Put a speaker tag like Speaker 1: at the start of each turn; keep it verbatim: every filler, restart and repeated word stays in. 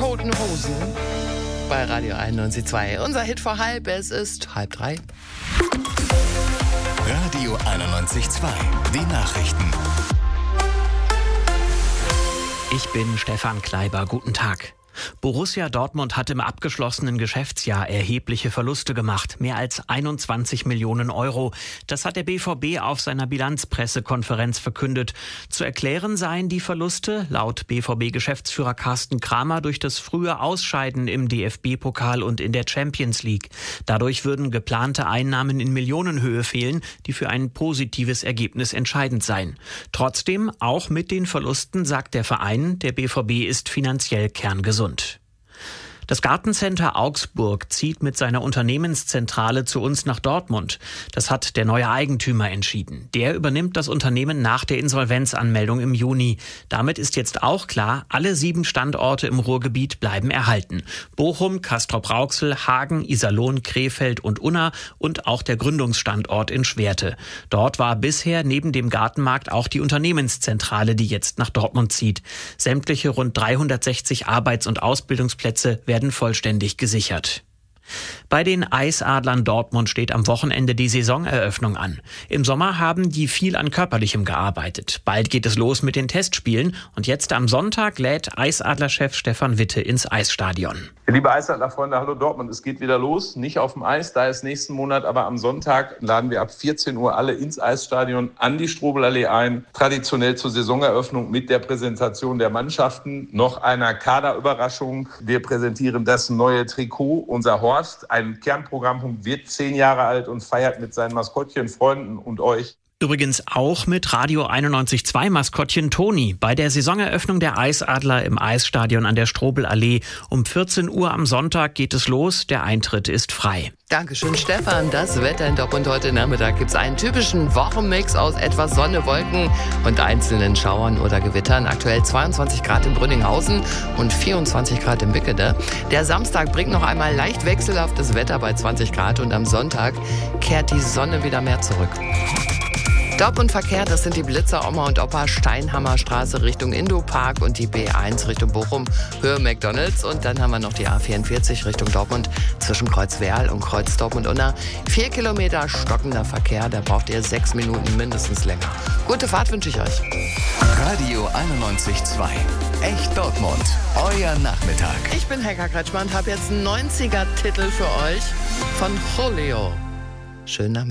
Speaker 1: Toten Hosen bei Radio einundneunzig Komma zwei. Unser Hit vor halb, es ist halb drei.
Speaker 2: Radio einundneunzig Komma zwei, die Nachrichten.
Speaker 3: Ich bin Stefan Kleiber, guten Tag. Borussia Dortmund hat im abgeschlossenen Geschäftsjahr erhebliche Verluste gemacht, mehr als einundzwanzig Millionen Euro. Das hat der B V B auf seiner Bilanzpressekonferenz verkündet. Zu erklären seien die Verluste laut B V B-Geschäftsführer Carsten Kramer durch das frühe Ausscheiden im D F B-Pokal und in der Champions League. Dadurch würden geplante Einnahmen in Millionenhöhe fehlen, die für ein positives Ergebnis entscheidend seien. Trotzdem, auch mit den Verlusten, sagt der Verein, der B V B ist finanziell kerngesund. Das Gartencenter Augsburg zieht mit seiner Unternehmenszentrale zu uns nach Dortmund. Das hat der neue Eigentümer entschieden. Der übernimmt das Unternehmen nach der Insolvenzanmeldung im Juni. Damit ist jetzt auch klar, alle sieben Standorte im Ruhrgebiet bleiben erhalten. Bochum, Castrop-Rauxel, Hagen, Iserlohn, Krefeld und Unna und auch der Gründungsstandort in Schwerte. Dort war bisher neben dem Gartenmarkt auch die Unternehmenszentrale, die jetzt nach Dortmund zieht. Sämtliche rund dreihundertsechzig Arbeits- und Ausbildungsplätze werden vollständig gesichert. Bei den Eisadlern Dortmund steht am Wochenende die Saisoneröffnung an. Im Sommer haben die viel an Körperlichem gearbeitet. Bald geht es los mit den Testspielen und jetzt am Sonntag lädt Eisadlerchef Stefan Witte ins Eisstadion.
Speaker 4: Liebe Eisadlerfreunde, hallo Dortmund, es geht wieder los. Nicht auf dem Eis, da ist nächsten Monat, aber am Sonntag laden wir ab vierzehn Uhr alle ins Eisstadion an die Strobelallee ein. Traditionell zur Saisoneröffnung mit der Präsentation der Mannschaften. Noch einer Kaderüberraschung. Wir präsentieren das neue Trikot. Unser Horst, ein Kernprogramm, wird zehn Jahre alt und feiert mit seinen Maskottchen, Freunden und euch.
Speaker 3: Übrigens auch mit Radio einundneunzig Komma zwei Maskottchen Toni bei der Saisoneröffnung der Eisadler im Eisstadion an der Strobelallee. Um vierzehn Uhr am Sonntag geht es los, der Eintritt ist frei.
Speaker 1: Dankeschön, Stefan. Das Wetter in Dortmund heute Nachmittag gibt es einen typischen Wochenmix aus etwas Sonne, Wolken und einzelnen Schauern oder Gewittern. Aktuell zweiundzwanzig Grad in Brünninghausen und vierundzwanzig Grad in Wickede. Der Samstag bringt noch einmal leicht wechselhaftes Wetter bei zwanzig Grad und am Sonntag kehrt die Sonne wieder mehr zurück. Dortmund Verkehr, das sind die Blitzer Oma und Opa, Steinhammerstraße Richtung Indo-Park und die B eins Richtung Bochum, Höhe McDonalds. Und dann haben wir noch die A vierundvierzig Richtung Dortmund zwischen Kreuz Werl und Kreuz Dortmund-Unna. Vier Kilometer stockender Verkehr, da braucht ihr sechs Minuten mindestens länger. Gute Fahrt wünsche ich euch.
Speaker 2: Radio einundneunzig Komma zwei. Echt Dortmund. Euer Nachmittag.
Speaker 1: Ich bin Helga Kretschmann und habe jetzt einen neunziger-Titel für euch von Julio. Schönen Nachmittag.